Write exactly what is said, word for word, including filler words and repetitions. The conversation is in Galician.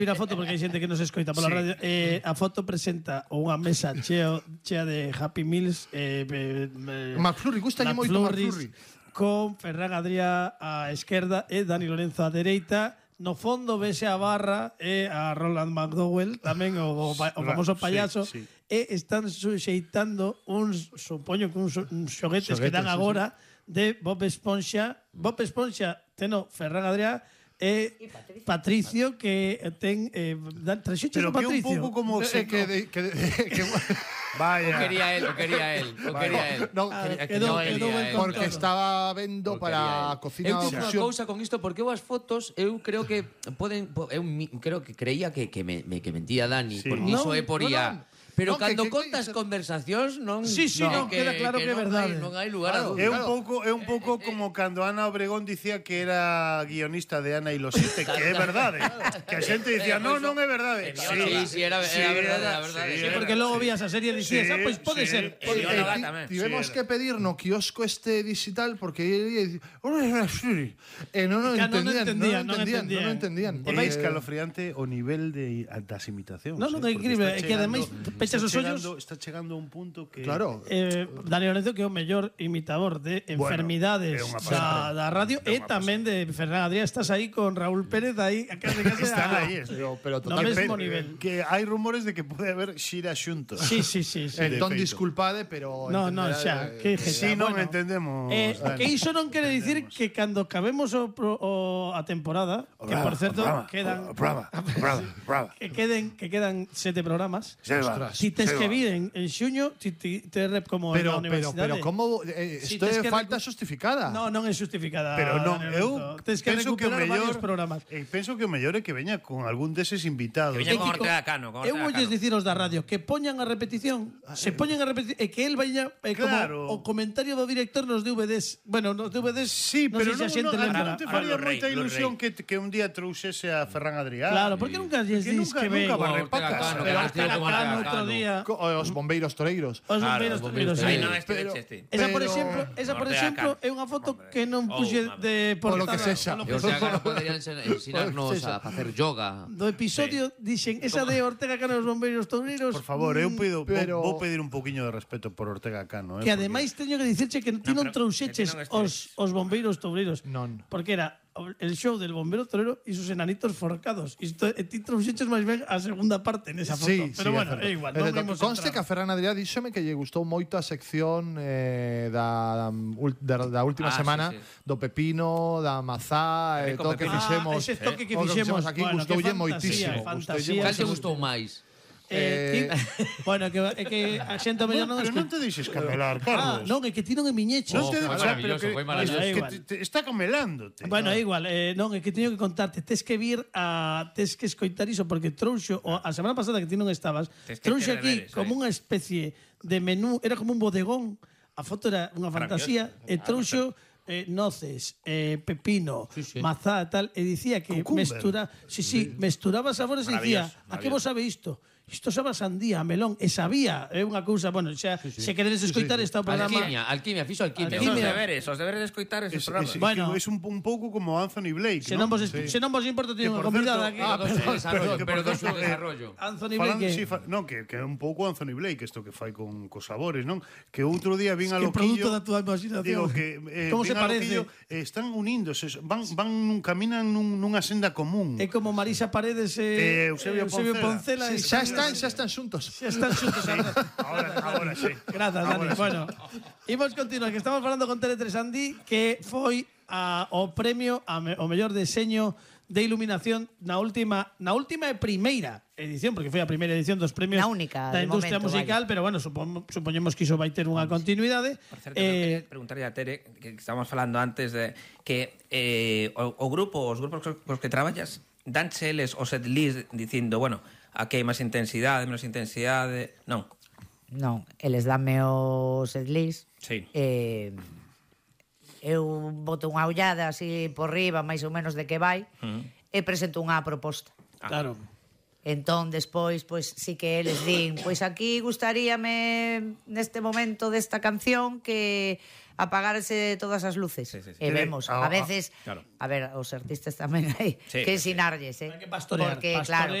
Mira a foto porque hai xente que nos escoita pola Sí. radio. Eh, a foto presenta unha mesa chea, chea de Happy Meals. Eh, eh, McFlurry, gustalle moito McFlurry. Con Ferran Adrià á esquerda e Dani Lorenzo á dereita. No fondo vese a barra e a Roland McDowell, tamén o, o, o famoso payaso, Sí, sí. e están suxeitando uns, supoño que uns, uns xoguetes, que Xoguetes, dan sí, agora de Bob Esponxa. Bob Esponxa teno Ferran Adrià e Patricio, que ten eh, traxeches Pero o que un Patricio. pouco como Eh, se... que, de, que, de, que O Vaya. quería él, o quería él, o quería él. no, Ah, que- quedou- no, quedou ben él, porque contado. estaba vendo O quería para él. a cocina Eu digo unha fusión. cousa con isto porque eu as fotos eu creo que poden po- eu mi- creo que creía que que me, me que mentía Dani, Sí. porque Non, iso é por non, I A. non. Pero Non, que- cando que- contas que- conversacións non Sí, sí, non, queda claro que é non verdade. hai- Non hai lugar Claro. a dúdas. É un pouco é un pouco como cando Ana Obregón dicía que era guionista de Ana e los siete, que é verdade. Que a xente dicía, "Non, non é verdade." Sí, sí, era- era verdade, era verdade. Sí, porque logo vías a serie e dicías, Sí, ah, pois pode sí. ser. E Pode bióloga ser. ti- tamén. Tivemos Sí, que pedir no kiosco este digital porque e non o Que non entendían, entendían, non non entendían, entendían. non entendían. É Porque- escalofriante o nivel de das imitacións. Non, non, eh, é porque increíble, está é que ademais chegando- pechas está os ollos. chegando- Está chegando a un punto que Claro. Eh, Dani Lorenzo, que é o mellor imitador de enfermidades é unha da, da radio e tamén de Ferran Adrià. Estás aí con Raúl Pérez aí a case case están a- aí. es- Pero, pero No totalmente. mesmo Pero, nivel. Que hai rumores de que pode haber xira xuntos. Sí, sí, sí, sí. Entón, de feito. disculpade, pero... No, no, entenderá, xa, eh, que jeta. Si non Bueno, entendemos. Eh, o Dani. que iso non quere dicir que cando acabemos o, pro- o a temporada, que por certo quedan que queden que quedan sete programas. Si tes que vir en, en xuño, ti, ti, te rep como Pero, en la pero, universidade. pero, como... Eh, Si isto tes é que falta recu- justificada. No, non é justificada. Pero non, Dani eu Lorenzo. Tes que penso que o recuperar varios mellor programas. eh, penso que o mellor é que veña con algún deses invitados. Que veña con É que Ortega Cano, con Eu Ortega volles Cano. dicir os da radio que poñan a repetición, se poñen a repetición e que el vaya eh, Claro. como o comentario do director nos D V Ds. Bueno, nos D V Ds. Sí, non pero sei se non, a xente non, a ti lembra. non te Ah, faría Blu-ray, moita ilusión Blu-ray. que, que un día trouxese a Ferran Adrià. Claro, porque nunca lles Que dis nunca, que ven. nunca va Ortega repacas. Cano, Pero que hasta Ortega Cano Cano. outro día. Co- Os bombeiros toreiros. Os Claro, bombeiros os bombeiros toreiros, Aí sí. non este, Pero- este. Esa, por Pero- exemplo, esa, por Ortega exemplo, Cano. é unha foto que non Oh, puxe mame. de Por lo que portada. sexa. Polo E que Ortega sexa. Cano poderían ensin- ensinarnos Sexa. a facer yoga. Do episodio dixen esa de Ortega Cano e os bombeiros toureiros. Por favor, eu mm, pido, pero- vou, vou pedir un poquinho de respeto por Ortega Cano, eh, Que porque- ademais teño que dicirche que ti non pero trouxeches que ti non os, os bombeiros toureiros. Non. Porque era el show del bombero torero e sus enanitos forcados. Isto, e ti trouxeches máis ben a segunda parte nesa foto. Sí, Pero sí, bueno, certo. é igual. É Non certo. imos Conste que a entrar. Ferran Adrià díxome que lle gustou moito a sección eh, da, ul- da, da última Ah, sí, semana sí. do pepino, da mazá, e Rico todo o que pepino. fixemos. Ah, ese toque que o fixemos, aquí bueno, gustoulle que fantasía, moitísimo. fantasía. Gustoulle Cal te moitísimo. gustou máis? Eh, ti- bueno, que, é que a xente mellor non Pero non te deixes camelar, Ah, Carlos. non, é que ti non me miñeches. Non te foi o sea, pero maravilloso, que, foi maravilloso. es que Da te, te está camelándote. Bueno, é igual, eh, non, é que teño que contarte, tes que vir a tes que escoitar iso porque trouxo o, a semana pasada que ti non estabas, Tes que trouxo ter aquí deberes, como eh. unha especie de menú, era como un bodegón, a foto era unha fantasía e trouxo eh, noces, eh, pepino, Sí, sí. mazá e tal, e dicía que Cucumber. mestura, sí, sí, mesturaba sabores e dicía, Maravilloso, a que vos sabe isto? Isto sabe a sandía, a melón, e sabía, é unha cousa, bueno, xa, se queredes escoitar está o programa. Alquimia, alquimia, fixo alquimia. Alquimia. Os deberes, os deberes de escoitar ese Es, programa. es, Bueno. bueno, es un, un pouco como Anthony Blake, Se ¿no? non vos, se non vos importa, teño Que, unha por convidada certo, aquí. Ah, dos de desarrollo, que, pero por dos certo, de eh, desarrollo. Anthony Falan, Blake. sí, fa, no, que, que é un pouco Anthony Blake isto que fai con cos sabores, non? Que outro día vin a que Loquillo. produto da túa imaginación. Digo que eh, Como vin se a parece? Loquillo, eh, están uníndose, van van nun, caminan nun, nunha senda común. É como Marisa Paredes e Eh, Eusebio Poncela. Poncela. Sí, xa están, xa están xuntos. xa están xuntos. Ahora, ahora sí. Grazas, Dani. Ahora sí. Bueno, imos continuar, que estamos falando con Tele tres Andí, que foi a, o premio a me, o mellor deseño de iluminación na última na última e primeira edición, porque foi a primeira edición dos premios Na única, da de industria momento, musical, pero bueno, supon, supoñemos que iso vai ter unha continuidade. Por certo, eh, Eh, preguntarlle a Tere, que estábamos falando antes de que eh, o, o grupo, os grupos cos, cos que traballas, danche eles o set list dicindo, bueno, aquí hai máis intensidade, menos intensidade, non. Non, eles dame o setlist. Sí. Eh, eu boto unha ollada así por riba, máis ou menos de que vai, Mm. e presento unha proposta. claro. Entón, despois, pois, sí que eles din, pois aquí gustaríame neste momento desta canción que apagarse todas as luces. Sí, sí, sí. E vemos, Ah, a ah, veces, claro. a ver, os artistas tamén hai Sí, que sí. ensinarlles, eh? Hai que pastorear, Porque, pastorear. claro,